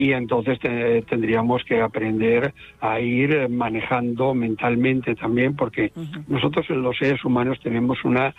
y entonces tendríamos que aprender a ir manejando mentalmente también, porque nosotros los seres humanos tenemos una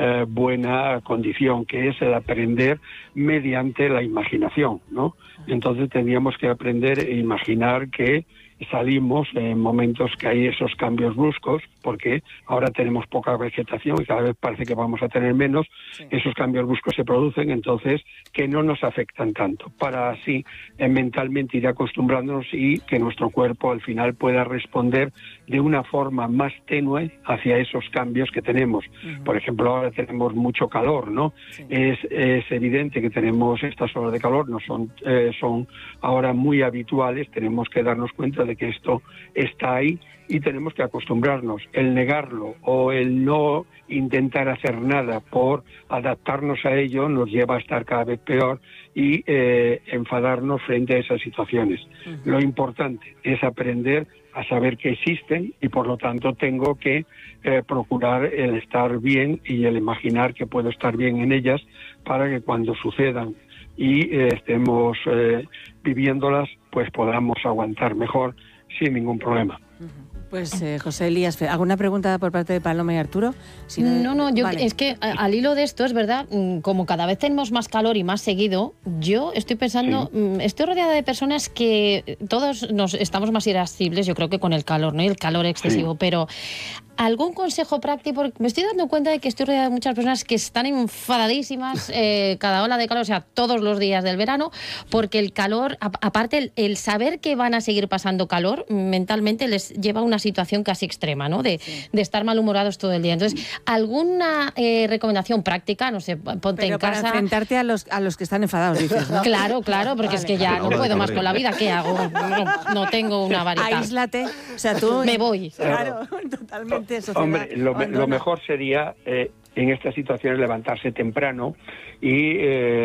buena condición, que es el aprender mediante la imaginación, ¿no? Entonces tendríamos que aprender a imaginar que salimos en momentos que hay esos cambios bruscos, porque ahora tenemos poca vegetación y cada vez parece que vamos a tener menos. Esos cambios bruscos se producen, entonces que no nos afectan tanto, para así mentalmente ir acostumbrándonos y que nuestro cuerpo al final pueda responder de una forma más tenue hacia esos cambios que tenemos. Por ejemplo, ahora tenemos mucho calor, ¿no? Es evidente que tenemos estas olas de calor, no son ahora muy habituales, tenemos que darnos cuenta de que esto está ahí y tenemos que acostumbrarnos. El negarlo o el no intentar hacer nada por adaptarnos a ello nos lleva a estar cada vez peor y enfadarnos frente a esas situaciones. Lo importante es aprender a saber que existen y por lo tanto tengo que procurar el estar bien y el imaginar que puedo estar bien en ellas para que cuando sucedan y estemos viviéndolas, pues podamos aguantar mejor sin ningún problema. Pues José Elías, ¿alguna pregunta por parte de Paloma y Arturo? Si no, vale. Es que al hilo de esto, es verdad, como cada vez tenemos más calor y más seguido, yo estoy pensando, estoy rodeada de personas que todos estamos más irascibles, yo creo que con el calor, ¿no? Y el calor excesivo, pero ¿algún consejo práctico? Porque me estoy dando cuenta de que estoy rodeada de muchas personas que están enfadadísimas cada ola de calor, o sea, todos los días del verano, porque el calor, aparte el saber que van a seguir pasando calor, mentalmente les lleva a una situación casi extrema, ¿no? De estar malhumorados todo el día. Entonces, ¿alguna recomendación práctica? No sé, ponte en casa. Para enfrentarte a los que están enfadados, dices, ¿no? Claro, porque es que ya no puedo más con la vida. ¿Qué hago? No tengo una varita. Aíslate. O sea, tú... Me voy. Claro, totalmente. Hombre, lo mejor sería en estas situaciones levantarse temprano y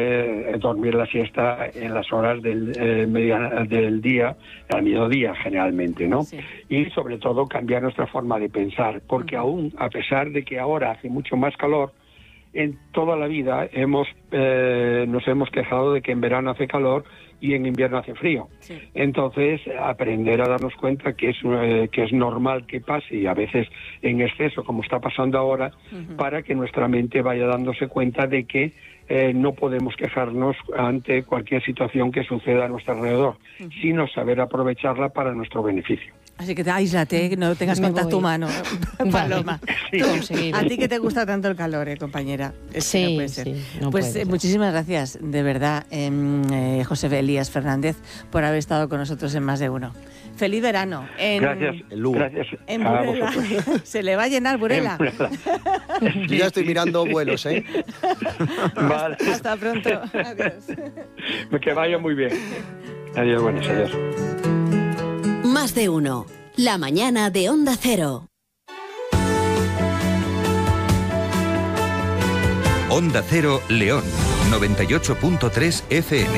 dormir la siesta en las horas del día, al mediodía generalmente, ¿no? Sí. Y sobre todo cambiar nuestra forma de pensar, porque aún a pesar de que ahora hace mucho más calor, en toda la vida nos hemos quejado de que en verano hace calor y en invierno hace frío. Sí. Entonces, aprender a darnos cuenta que es normal que pase, y a veces en exceso, como está pasando ahora, para que nuestra mente vaya dándose cuenta de que no podemos quejarnos ante cualquier situación que suceda a nuestro alrededor, sino saber aprovecharla para nuestro beneficio. Así que aíslate, que no tengas contacto humano, Paloma. Sí. A ti que te gusta tanto el calor, compañera. Sí, no puede ser. No pues puede ser. Muchísimas gracias, de verdad, José Elías Fernández, por haber estado con nosotros en Más de Uno. Feliz verano. Gracias. En Burela. Se le va a llenar Burela. Yo ya estoy mirando vuelos, ¿eh? Vale. Hasta pronto. Adiós. Que vaya muy bien. Adiós, buenos días. Más de Uno. La mañana de Onda Cero. Onda Cero León, 98.3 FM.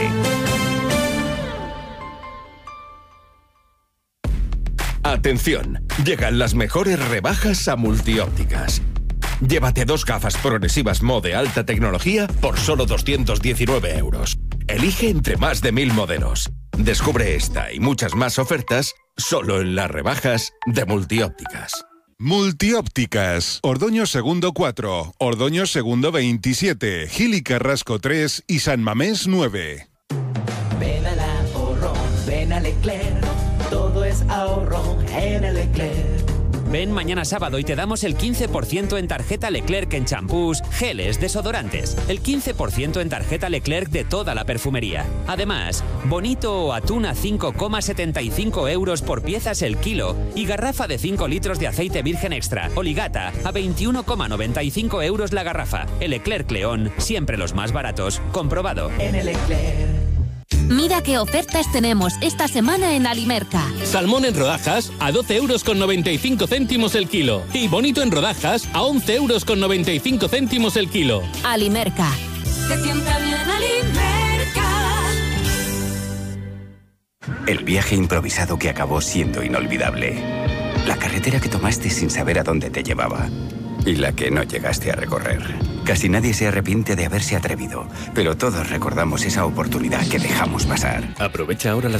Atención, llegan las mejores rebajas a Multiópticas. Llévate 2 gafas progresivas Mo de alta tecnología por solo 219 euros. Elige entre más de 1000 modelos. Descubre esta y muchas más ofertas solo en las rebajas de Multiópticas. Multiópticas, Ordoño Segundo 4, Ordoño Segundo 27, Gil y Carrasco 3 y San Mamés 9. Ven al ahorro, ven a Leclerc, todo es ahorro en el Leclerc. Ven mañana sábado y te damos el 15% en tarjeta Leclerc en champús, geles, desodorantes. El 15% en tarjeta Leclerc de toda la perfumería. Además, bonito o atún a 5,75 euros por piezas el kilo y garrafa de 5 litros de aceite virgen extra o ligata a 21,95 euros la garrafa. El Leclerc León, siempre los más baratos. Comprobado. En el Leclerc. Mira qué ofertas tenemos esta semana en Alimerca. Salmón en rodajas a 12,95 euros el kilo. Y bonito en rodajas a 11,95 euros el kilo. Alimerca. Te sienta bien Alimerca. El viaje improvisado que acabó siendo inolvidable. La carretera que tomaste sin saber a dónde te llevaba. Y la que no llegaste a recorrer. Casi nadie se arrepiente de haberse atrevido, pero todos recordamos esa oportunidad que dejamos pasar. Aprovecha ahora las